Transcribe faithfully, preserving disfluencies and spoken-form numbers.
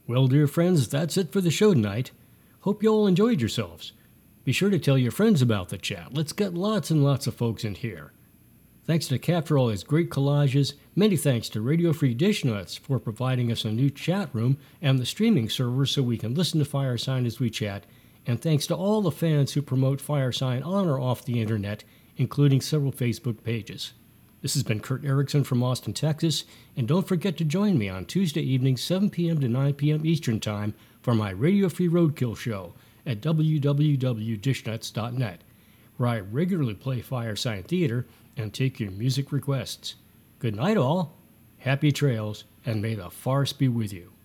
Well, dear friends, that's it for the show tonight. Hope you all enjoyed yourselves. Be sure to tell your friends about the chat. Let's get lots and lots of folks in here. Thanks to Cap for all his great collages. Many thanks to Radio Free Dish Nuts for providing us a new chat room and the streaming server so we can listen to Firesign as we chat. And thanks to all the fans who promote Firesign on or off the internet, including several Facebook pages. This has been Kurt Erickson from Austin, Texas, and don't forget to join me on Tuesday evenings, seven p.m. to nine p.m. Eastern Time for my Radio Free Roadkill show at w w w dot dish nuts dot net, where I regularly play Firesign Theater and take your music requests. Good night, all. Happy trails, and may the farce be with you.